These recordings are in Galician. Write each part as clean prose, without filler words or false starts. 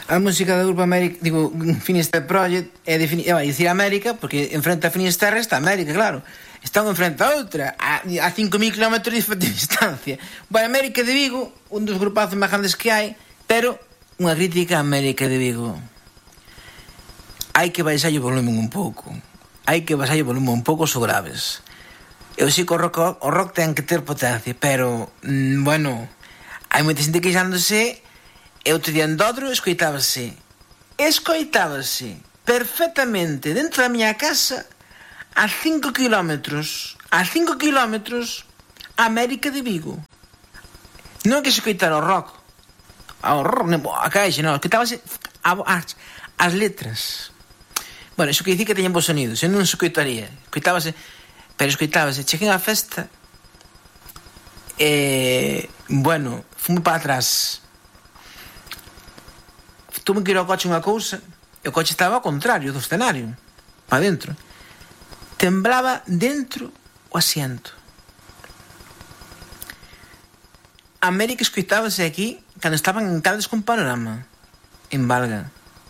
A música do grupo América, digo, Finisterre Project é dicir América, porque enfrente a Finisterre está América, claro. Están enfrente a outra, a 5.000 km de distancia. Bueno, América de Vigo, un dos grupazos máis grandes que hai, pero unha crítica a América de Vigo. Hai que baixarlle o volumen un pouco. Hai que baixarlle o volumen un pouco, so graves. Eu sei que o rock ten que ter potencia, pero, bueno, hai moita xente queixándose. E outro día en Dodro escoitábase perfectamente dentro da miña casa a 5 kilómetros América de Vigo. Non é que se escoitara o rock, a caixa, non, escoitábase as letras. Bueno, iso que dicir que teñen bons sonidos, se non se escoitaría, escoitábase, cheguei á festa bueno, fume para atrás. Tuve que ir ao coche unha cousa, e o coche estaba ao contrario do escenario, para dentro. Temblaba dentro o asiento. América escoitábase aquí cando estaban en Caldes con Panorama, en Valga.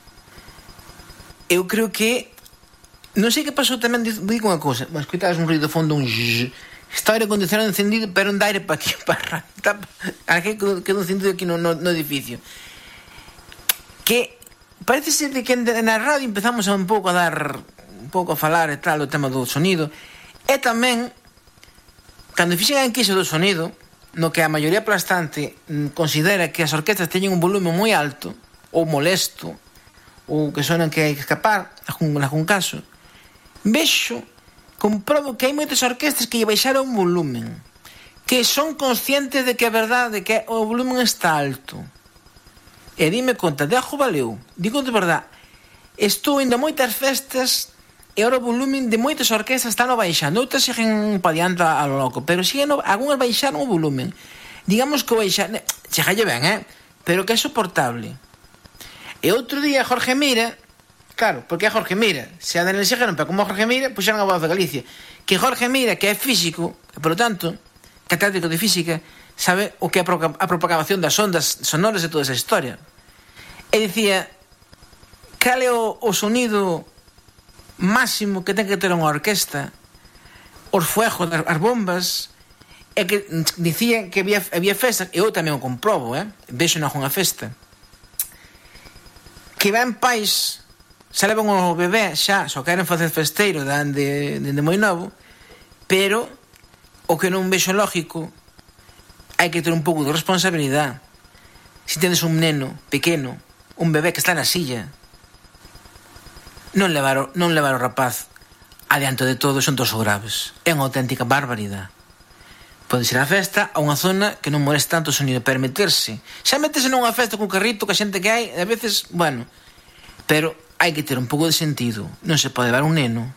Eu creo que non sei que pasou tamén, digo unha cousa, mas escoitabas un ruido de fondo, un zzz, está o aire acondicionado encendido, pero non dá aire para aquí, para aquí, quedou encendido aquí no edificio. Que parece ser que na radio empezamos un pouco a falar e tal o tema do sonido, e tamén cando fixen a enquisa do sonido, no que a maioría aplastante considera que as orquestas teñen un volumen moi alto ou molesto, ou que sonan que hai que escapar en algún caso, comprobo que hai moitas orquestas que lle baixaron un volumen, que son conscientes de que é verdade, que o volumen está alto. E dime conta, de algo valeu. Digo de verdade, estou indo a moitas festas e ahora o volumen de moitas orquestas están baixando, outras siguen pa diante a lo loco, pero siguen, algunhas baixaron o volumen. Digamos que o baixaron, chegalle ben, pero que é soportable. E outro día Jorge Mira, claro, porque é Jorge Mira, se a Daniel Segarra non, pero como Jorge Mira, puxeron a Voz de Galicia, que Jorge Mira, que é físico, e por lo tanto, catedrático de física, sabe o que é a propagación das ondas sonoras e toda esa historia. E dicía, cal é o sonido máximo que ten que ter unha orquesta, os fuegos, as bombas, e que dicía que había festas, e eu tamén o comprobo, vexo na unha festa, que van pais, se levan o bebé xa, só queren facer festeiro dende moi novo, pero o que non vexo lógico, hai que ter un pouco de responsabilidade. Se tendes un neno pequeno, un bebé que está na silla, non levar o rapaz adiante de todo, son todos graves. É unha auténtica barbaridade. Pode ser a festa a unha zona que non molesta tanto o sonido, permitirse. Xa metese nunha festa con carrito, que a xente que hai, a veces, bueno, pero hai que ter un pouco de sentido. Non se pode levar un neno,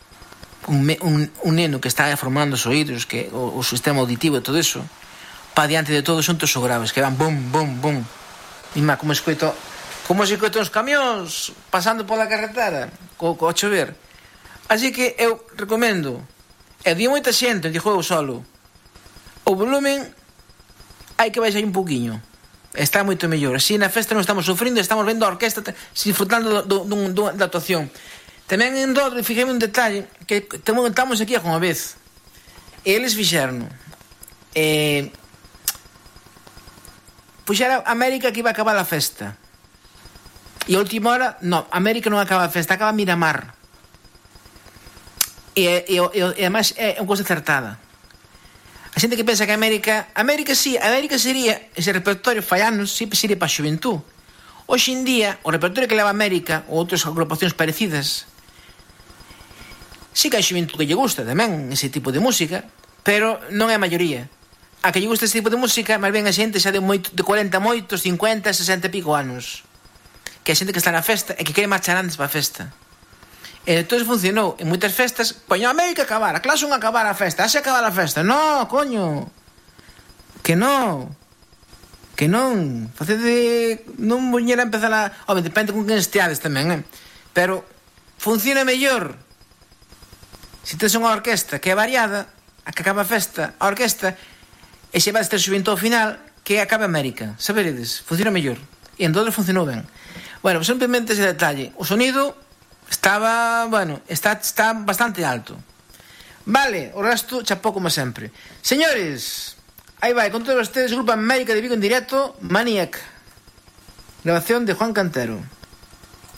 un neno que está formando os oídos, que o sistema auditivo e todo eso, pa diante de todo, son todos graves, que van bum, bum, bum. E má, como se escoito os camións pasando pola carretera co chover. Así que eu recomendo, e di moita xente, dixo eu solo, o volumen hai que baixar un pouquiño, está moito mellor. Así na festa non estamos sufrindo, estamos vendo a orquesta disfrutando da actuación. Tamén en Dodro fixeme un detalle, que estamos aquí a unha vez, e eles fixeron puxera América que iba a acabar a festa, e a última hora, no, América non acaba a festa, acaba Miramar. E además é unha cousa acertada. A xente que pensa que América sería ese repertorio fallanos, sempre sería para a xuventú. Hoxe en día, o repertorio que leva América ou outras agrupacións parecidas, sí que hai xuventú que lle gusta tamén ese tipo de música, pero non é a maioría. A que lle gusta ese tipo de música, máis ben a xente xa de 40 moitos, 50, 60 e pico anos, que a xente que está na festa e que quere marchar antes para a festa. E entón funcionou en moitas festas. Poño a América acabar, a clase 1 acabar a festa, haxe acabar a festa. No, coño, que non facede, non voñera a empezar a... Home, depende con quen esteades tamén, pero funciona mellor se tes unha orquesta que é variada, a que acaba a festa, a orquesta, e se vai ter xuventú ao final, que acabe América, saberedes, funciona mellor. E en todo funcionou ben. Bueno, simplemente ese detalle. O sonido estaba, bueno, está bastante alto. Vale, o resto chapó como sempre. Señores, aí vai, con todos ustedes, Grupo América de Vigo en directo, Maniac. Grabación de Juan Cantero.